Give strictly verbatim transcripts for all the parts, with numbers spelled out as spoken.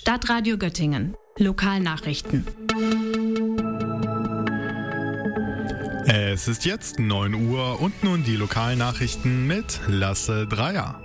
Stadtradio Göttingen. Lokalnachrichten. Es ist jetzt neun Uhr und nun die Lokalnachrichten mit Lasse Dreier.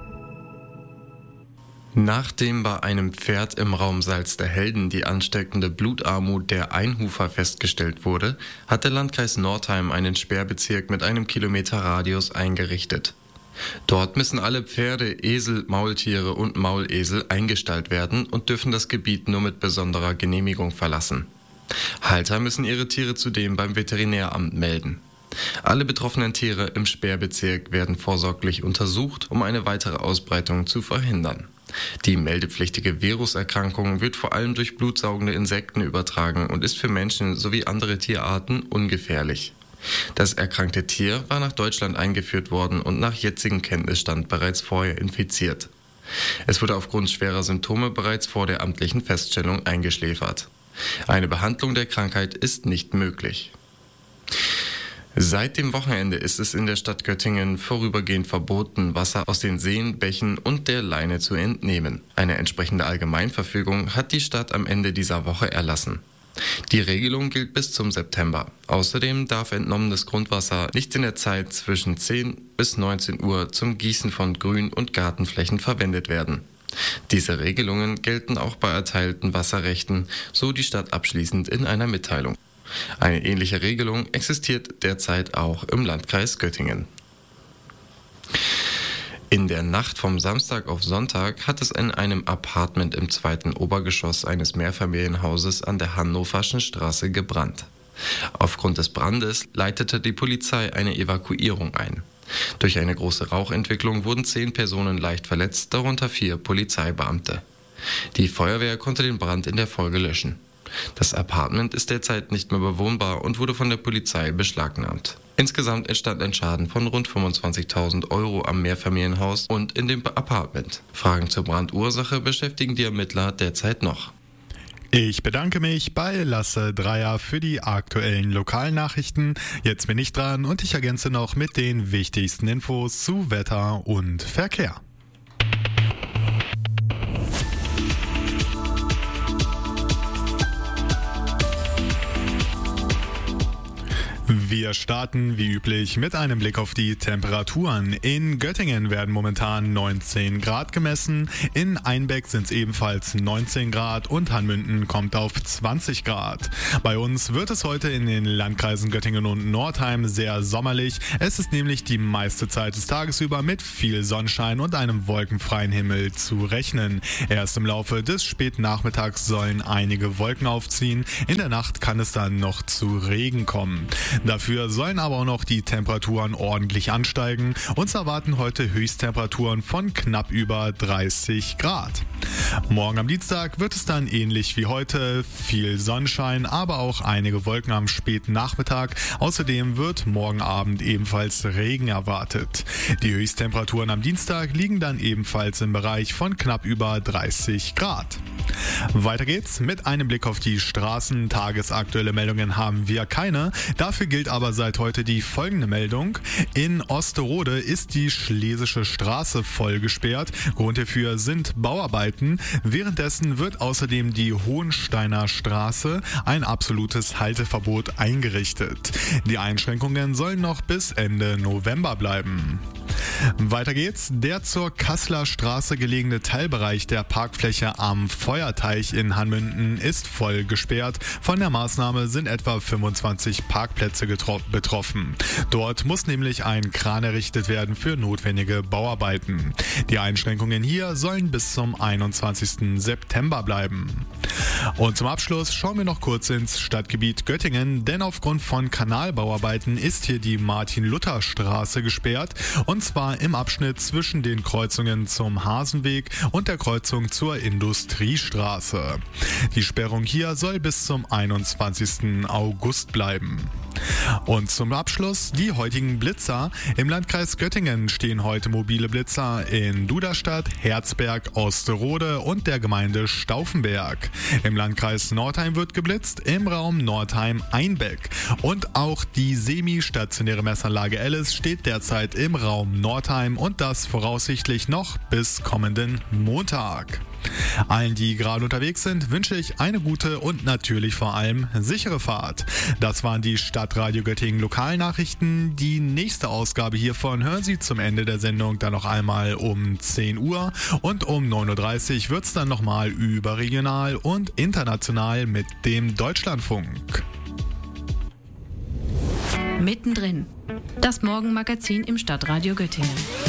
Nachdem bei einem Pferd im Raum Salz der Helden die ansteckende Blutarmut der Einhufer festgestellt wurde, hat der Landkreis Northeim einen Sperrbezirk mit einem Kilometer Radius eingerichtet. Dort müssen alle Pferde, Esel, Maultiere und Maulesel eingestallt werden und dürfen das Gebiet nur mit besonderer Genehmigung verlassen. Halter müssen ihre Tiere zudem beim Veterinäramt melden. Alle betroffenen Tiere im Sperrbezirk werden vorsorglich untersucht, um eine weitere Ausbreitung zu verhindern. Die meldepflichtige Viruserkrankung wird vor allem durch blutsaugende Insekten übertragen und ist für Menschen sowie andere Tierarten ungefährlich. Das erkrankte Tier war nach Deutschland eingeführt worden und nach jetzigem Kenntnisstand bereits vorher infiziert. Es wurde aufgrund schwerer Symptome bereits vor der amtlichen Feststellung eingeschläfert. Eine Behandlung der Krankheit ist nicht möglich. Seit dem Wochenende ist es in der Stadt Göttingen vorübergehend verboten, Wasser aus den Seen, Bächen und der Leine zu entnehmen. Eine entsprechende Allgemeinverfügung hat die Stadt am Ende dieser Woche erlassen. Die Regelung gilt bis zum September. Außerdem darf entnommenes Grundwasser nicht in der Zeit zwischen zehn bis neunzehn Uhr zum Gießen von Grün- und Gartenflächen verwendet werden. Diese Regelungen gelten auch bei erteilten Wasserrechten, so die Stadt abschließend in einer Mitteilung. Eine ähnliche Regelung existiert derzeit auch im Landkreis Göttingen. In der Nacht vom Samstag auf Sonntag hat es in einem Apartment im zweiten Obergeschoss eines Mehrfamilienhauses an der Hannoverschen Straße gebrannt. Aufgrund des Brandes leitete die Polizei eine Evakuierung ein. Durch eine große Rauchentwicklung wurden zehn Personen leicht verletzt, darunter vier Polizeibeamte. Die Feuerwehr konnte den Brand in der Folge löschen. Das Apartment ist derzeit nicht mehr bewohnbar und wurde von der Polizei beschlagnahmt. Insgesamt entstand ein Schaden von rund fünfundzwanzigtausend Euro am Mehrfamilienhaus und in dem Apartment. Fragen zur Brandursache beschäftigen die Ermittler derzeit noch. Ich bedanke mich bei Lasse Dreier für die aktuellen Lokalnachrichten. Jetzt bin ich dran und ich ergänze noch mit den wichtigsten Infos zu Wetter und Verkehr. Wir starten wie üblich mit einem Blick auf die Temperaturen. In Göttingen werden momentan neunzehn Grad gemessen, in Einbeck sind es ebenfalls neunzehn Grad und Hanmünden kommt auf zwanzig Grad. Bei uns wird es heute in den Landkreisen Göttingen und Northeim sehr sommerlich. Es ist nämlich die meiste Zeit des Tages über mit viel Sonnenschein und einem wolkenfreien Himmel zu rechnen. Erst im Laufe des späten Nachmittags sollen einige Wolken aufziehen. In der Nacht kann es dann noch zu Regen kommen. Dafür sollen aber auch noch die Temperaturen ordentlich ansteigen. Uns erwarten heute Höchsttemperaturen von knapp über dreißig Grad. Morgen am Dienstag wird es dann ähnlich wie heute, viel Sonnenschein, aber auch einige Wolken am späten Nachmittag. Außerdem wird morgen Abend ebenfalls Regen erwartet. Die Höchsttemperaturen am Dienstag liegen dann ebenfalls im Bereich von knapp über dreißig Grad. Weiter geht's mit einem Blick auf die Straßen. Tagesaktuelle Meldungen haben wir keine. Dafür gilt aber seit heute die folgende Meldung. In Osterode ist die Schlesische Straße voll gesperrt. Grund hierfür sind Bauarbeiten. Währenddessen wird außerdem die Hohensteiner Straße ein absolutes Halteverbot eingerichtet. Die Einschränkungen sollen noch bis Ende November bleiben. Weiter geht's. Der zur Kasseler Straße gelegene Teilbereich der Parkfläche am Feuerteich in Hanmünden ist voll gesperrt. Von der Maßnahme sind etwa fünfundzwanzig Parkplätze getro- betroffen. Dort muss nämlich ein Kran errichtet werden für notwendige Bauarbeiten. Die Einschränkungen hier sollen bis zum einundzwanzigsten September bleiben. Und zum Abschluss schauen wir noch kurz ins Stadtgebiet Göttingen, denn aufgrund von Kanalbauarbeiten ist hier die Martin-Luther-Straße gesperrt, und zwar im Abschnitt zwischen den Kreuzungen zum Hasenweg und der Kreuzung zur Industriestraße. Die Sperrung hier soll bis zum einundzwanzigsten August bleiben. Und zum Abschluss die heutigen Blitzer. Im Landkreis Göttingen stehen heute mobile Blitzer in Duderstadt, Herzberg, Osterode und der Gemeinde Stauffenberg. Im Landkreis Northeim wird geblitzt, im Raum Northeim-Einbeck. Und auch die semi-stationäre Messanlage Alice steht derzeit im Raum Northeim und das voraussichtlich noch bis kommenden Montag. Allen, die gerade unterwegs sind, wünsche ich eine gute und natürlich vor allem sichere Fahrt. Das waren die Stadtradio Göttingen Lokalnachrichten. Die nächste Ausgabe hiervon hören Sie zum Ende der Sendung dann noch einmal um zehn Uhr und um neun Uhr dreißig wird es dann nochmal überregional und international mit dem Deutschlandfunk. Mittendrin. Das Morgenmagazin im Stadtradio Göttingen.